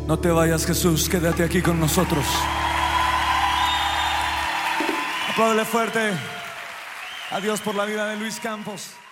No te vayas, Jesús, quédate aquí con nosotros. Apláudele fuerte a Dios por la vida de Luis Campos.